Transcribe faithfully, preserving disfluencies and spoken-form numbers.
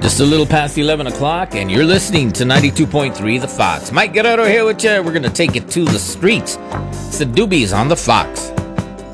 Just a little past eleven o'clock, and you're listening to ninety-two point three The Fox. Mike Guerrero here with you. We're going to take it to the streets. It's the Doobies on The Fox.